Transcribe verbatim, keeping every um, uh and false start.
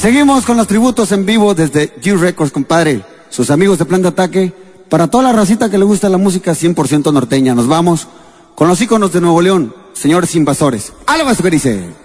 seguimos con los tributos en vivo desde G Records, compadre. Sus amigos de Plan de Ataque. Para toda la racita que le gusta la música cien por ciento norteña. Nos vamos con los íconos de Nuevo León, señores invasores. ¡Álvaro que dice!